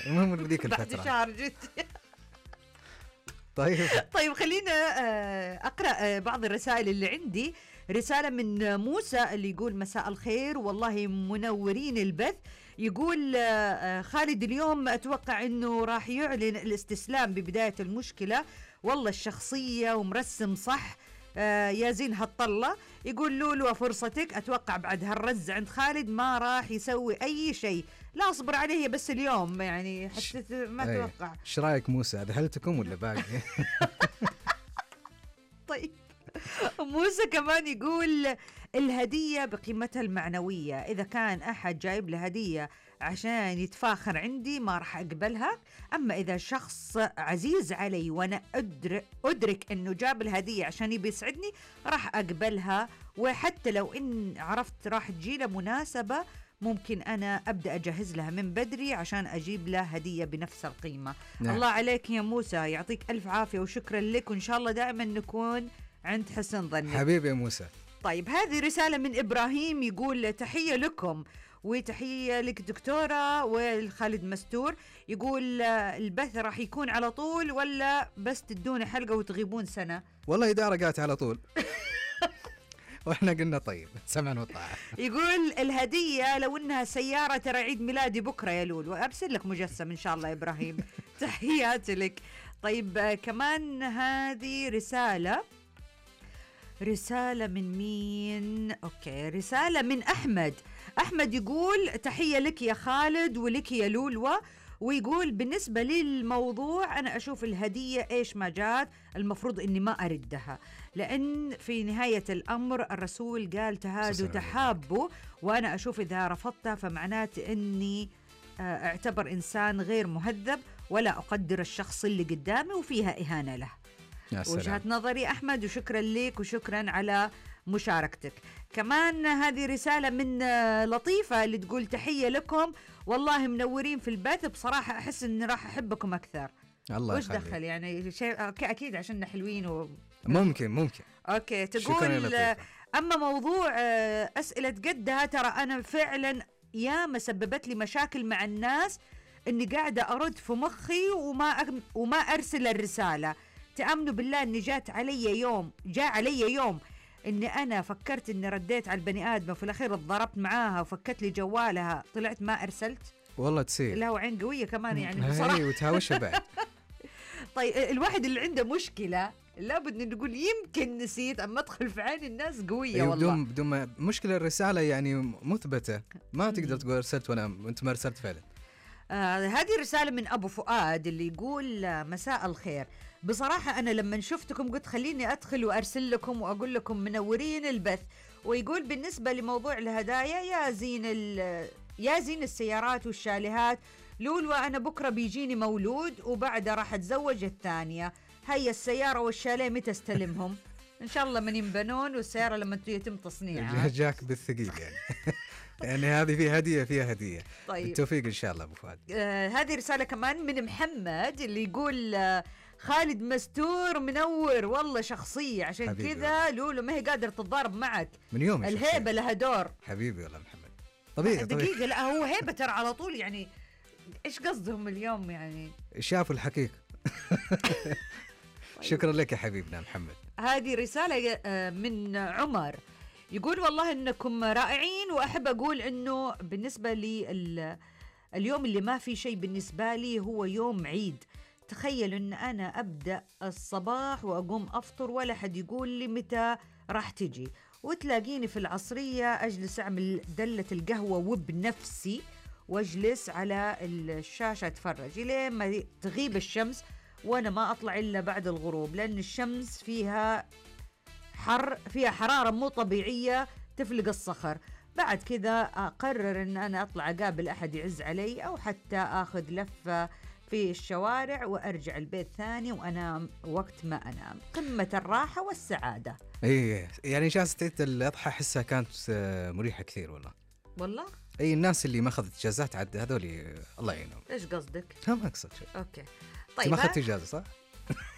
المهم ذيك بعد الفترة. شهر جد. طيب خلينا أقرأ بعض الرسائل اللي عندي. رسالة من موسى اللي يقول مساء الخير، والله منورين البث. يقول خالد اليوم أتوقع أنه راح يعلن الاستسلام ببداية المشكلة، والله الشخصية ومرسم صح. يا زين هالطلة. يقول لولو فرصتك، أتوقع بعد هالرز عند خالد ما راح يسوي أي شيء، لا أصبر عليه بس اليوم يعني حسيت ما أتوقع. ايش رايك موسى، ذهلتكم ولا باقي؟ طيب موسى كمان يقول الهدية بقيمتها المعنوية، إذا كان أحد جايب له هدية عشان يتفاخر عندي ما راح أقبلها، أما إذا شخص عزيز علي وأنا أدرك أنه جاب الهدية عشان يبي يسعدني راح أقبلها، وحتى لو إن عرفت راح تجي له مناسبة ممكن أنا أبدأ أجهز لها من بدري عشان أجيب له هدية بنفس القيمة. نعم. الله عليك يا موسى، يعطيك ألف عافية وشكرا لك، وإن شاء الله دائما نكون عند حسن ظنك حبيبي يا موسى. طيب هذه رسالة من إبراهيم يقول تحية لكم وتحية لك دكتورة والخالد مستور. يقول البث راح يكون على طول ولا بس تدون حلقة وتغيبون سنة؟ والله إدارة قالت على طول. واحنا قلنا طيب سمعنا وطاعة. يقول الهدية لو انها سيارة، ترى عيد ميلادي بكرة يا لول، وارسل لك مجسم ان شاء الله ابراهيم. تحياتي لك. طيب كمان هذه رسالة من مين؟ اوكي رسالة من احمد يقول تحية لك يا خالد ولك يا لولوة، ويقول بالنسبة للموضوع أنا أشوف الهدية إيش ما جات المفروض إني ما أردها، لأن في نهاية الأمر الرسول قال تهادوا تحابوا، وأنا أشوف إذا رفضتها فمعنات إني أعتبر إنسان غير مهذب ولا أقدر الشخص اللي قدامي وفيها إهانة له. وجهة نظري أحمد، وشكرا لك وشكرا على مشاركتك. كمان هذه رسالة من لطيفة اللي تقول تحية لكم، والله منورين في البث، بصراحة أحس إني راح أحبكم أكثر. الله وش دخل يعني شيء أكيد عشان حلوين ممكن. أوكي تقول أما موضوع أسئلة قدها، ترى أنا فعلا ياما سببت لي مشاكل مع الناس إني قاعدة أرد في مخي وما أرسل الرسالة. تأمنوا بالله إني جاء علي يوم إني أنا فكرت إني رديت على البني آدم وفي الأخير ضربت معاها وفكت لي جوالها، طلعت ما أرسلت. والله تصير. لا وعين قوية كمان يعني بصراحة. وتهاوشها بعد. طيب الواحد اللي عنده مشكلة لابد إن نقول يمكن نسيت، أما أدخل في عين الناس قوية والله. بدون مشكلة الرسالة يعني مثبتة، ما تقدر تقول أرسلت وأنت ما أرسلت فعلا. هذه رسالة من أبو فؤاد اللي يقول مساء الخير، بصراحة أنا لما شفتكم قلت خليني أدخل وأرسل لكم وأقول لكم منورين البث. ويقول بالنسبة لموضوع الهدايا يا زين السيارات والشاليهات، لولو أنا بكرة بيجيني مولود وبعدها راح أتزوج الثانية، هيا السيارة والشاليه متى استلمهم؟ إن شاء الله من ينبنون والسيارة لما يتم تصنيعها. جاك بالثقيل يعني. يعني هذه فيها هدية. طيب. التوفيق إن شاء الله أبو فؤاد. هذه رسالة كمان من محمد اللي يقول خالد مستور منور والله شخصية، عشان كذا لولو ما هي قادر تتضارب معك من يوم الهيبة لها دور. حبيبي والله محمد طبيعي. دقيقة لا هو هيبة ترى على طول يعني. إيش قصدهم اليوم يعني؟ شافوا الحقيقة. شكرا لك يا حبيبنا محمد. هذه رسالة من عمر يقول والله إنكم رائعين، وأحب أقول إنه بالنسبة لي اليوم اللي ما في شيء بالنسبة لي هو يوم عيد. تخيل إن أنا أبدأ الصباح وأقوم أفطر ولا حد يقول لي متى راح تجي، وتلاقيني في العصرية أجلس أعمل دلة القهوة وبنفسي وأجلس على الشاشة أتفرج لين ما تغيب الشمس، وأنا ما أطلع إلا بعد الغروب لأن الشمس فيها حرارة مو طبيعية تفلق الصخر. بعد كذا أقرر أن أنا أطلع أقابل أحد يعز علي أو حتى أخذ لفة في الشوارع وأرجع البيت ثاني وأنام وقت ما أنام. قمة الراحة والسعادة. إيه يعني إجازة الأضحى حسها كانت مريحة كثير والله. أي الناس اللي ما أخذت إجازات عد هذولي الله يعينهم. إيش قصدك؟ ما أقصد شيء. أوكي طيب ما أخذت إجازة صح؟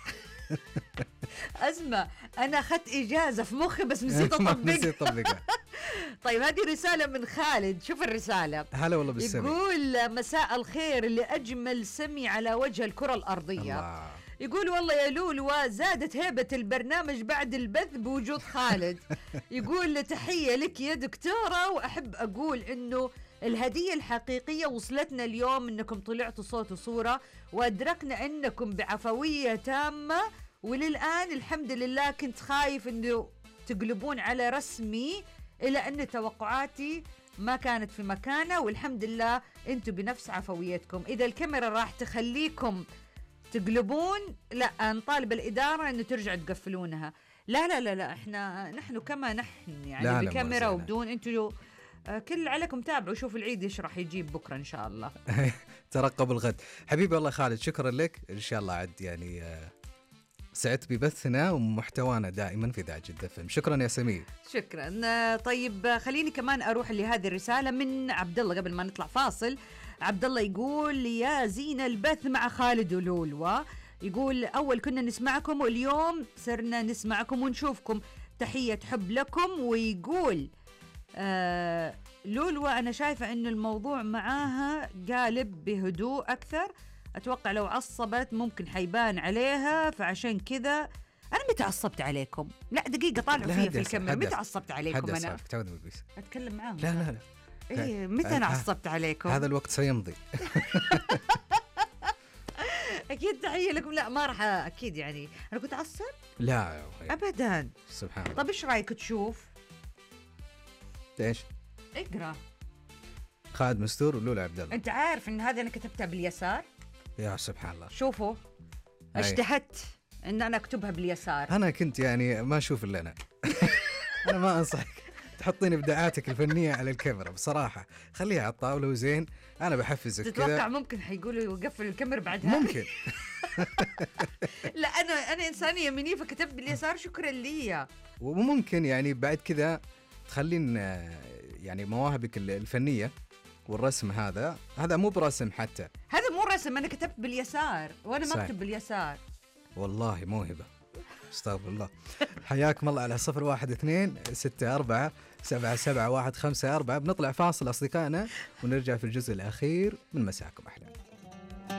أزمة أنا أخذت إجازة في مخي بس نسيت أطبقها. طيب هذه رسالة من خالد، شوف الرسالة. هلا والله بالسمي. يقول مساء الخير لأجمل سمي على وجه الكرة الأرضية. الله. يقول والله يا لولو زادت هيبة البرنامج بعد البث بوجود خالد. يقول تحية لك يا دكتورة، وأحب أقول إنه الهدية الحقيقية وصلتنا اليوم، إنكم طلعتوا صوت وصورة وأدركنا إنكم بعفوية تامة، وللآن الحمد لله كنت خايف إنه تقلبون على رسمي، إلى أن توقعاتي ما كانت في مكانها، والحمد لله أنتم بنفس عفويتكم. إذا الكاميرا راح تخليكم تقلبون، لا نطالب الإدارة أنه ترجع تقفلونها. لا لا لا لا، نحن كما نحن يعني لا بكاميرا وبدون. أنتوا كل عليكم تابعوا، شوفوا العيد إيش راح يجيب بكرة إن شاء الله. ترقبوا الغد. حبيبي الله خالد، شكرا لك. إن شاء الله عد يعني سعدت ببثنا ومحتوانا دائما في إذاعة جدة FM. شكرا يا سمير. شكرا. طيب خليني كمان أروح لهذه الرسالة من عبد الله قبل ما نطلع فاصل. عبد الله يقول يا زين البث مع خالد ولولوة. يقول أول كنا نسمعكم واليوم صرنا نسمعكم ونشوفكم، تحية حب لكم. ويقول لولوة أنا شايفة أن الموضوع معاها قالب بهدوء أكثر، أتوقع لو عصبت ممكن حيبان عليها، فعشان كذا أنا متى عصبت عليكم؟ لا دقيقة طالعوا فيها في الكاميرا، متى عصبت عليكم أنا؟ أتكلم معاهم. لا لا لا. إيه متى أنا عصبت عليكم؟ هذا الوقت سيمضي. أكيد تحية لكم. لا ما راح أكيد يعني أنا كنت أعصب؟ لا أبدا. سبحان الله. طب إيش رأيك تشوف؟ إيش؟ اقرأ. خالد مستور ولولا عبد الله. أنت عارف إن هذا أنا كتبتها باليسار؟ يا سبحان الله. شوفوا اجتهدت إن أنا أكتبها باليسار. أنا كنت يعني ما أشوف إلا أنا. أنا ما أنصحك تحطين إبداعاتك الفنية على الكاميرا بصراحة، خليها على الطاولة وزين. أنا بحفزك كذا. تتوقع ممكن حيقولوا يوقفوا الكاميرا بعدها؟ ممكن. لا أنا إنسانة يمينية فكتبت باليسار شكرا لي. وممكن يعني بعد كذا تخلين يعني مواهبك الفنية والرسم هذا مو برسم، حتى هذا مو رسم، أنا كتبت باليسار وأنا ما أكتب باليسار. والله موهبة. استغفر الله. حياكم الله على 012-64-77-154. بنطلع فاصل أصدقائنا ونرجع في الجزء الأخير من مساكم أحلام.